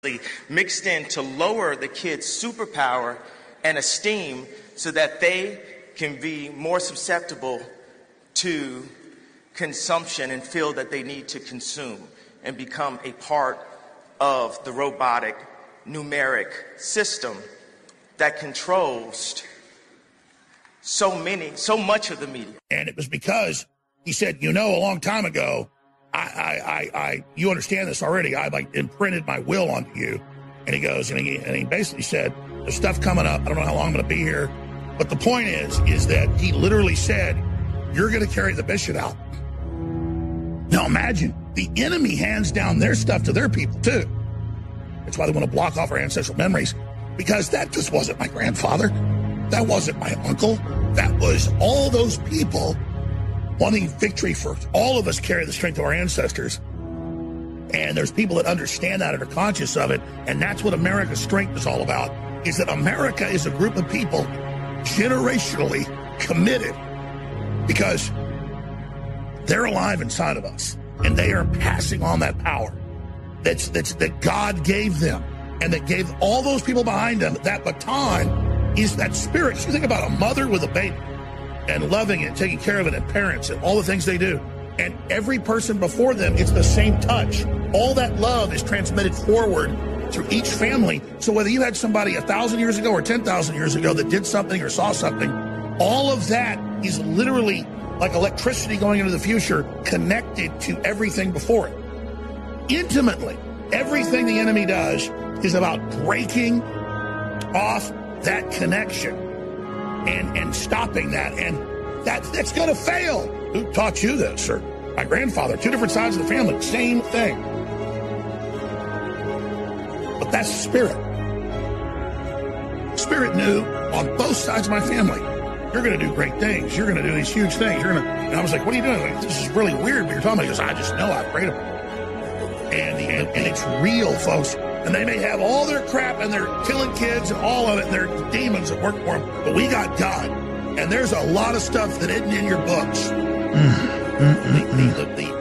mixed in to lower the kids' superpower and esteem so that they can be more susceptible to consumption and feel that they need to consume and become a part of the robotic numeric system that controls so much of the media. And it was because he said, a long time ago, you understand this already. I imprinted my will onto you. And he goes, and he basically said, there's stuff coming up. I don't know how long I'm going to be here. But the point is that he literally said, you're going to carry the mission out. Now imagine, the enemy hands down their stuff to their people too. That's why they want to block off our ancestral memories, because that just wasn't my grandfather. That wasn't my uncle. That was all those people wanting victory for all of us carry the strength of our ancestors. And there's people that understand that and are conscious of it. And that's what America's strength is all about, is that America is a group of people generationally committed because they're alive inside of us. And they are passing on that power that God gave them and that gave all those people behind them. That baton is that spirit. You think about a mother with a baby and loving it, taking care of it, and parents and all the things they do. And every person before them, it's the same touch. All that love is transmitted forward through each family. So whether you had somebody 1,000 years ago or 10,000 years ago that did something or saw something, all of that is literally like electricity going into the future, connected to everything before it. Intimately, everything the enemy does is about breaking off that connection and stopping that. And that's going to fail. Who taught you this? Or my grandfather, two different sides of the family, same thing. But that's spirit. Spirit knew on both sides of my family, you're going to do great things. You're going to do these huge things. And I was like, what are you doing? Like, this is really weird what you're talking about. He goes, I just know. I prayed about it. And it's real, folks. And they may have all their crap and they're killing kids and all of it, and they're demons that work for them. But we got God. And there's a lot of stuff that isn't in your books. The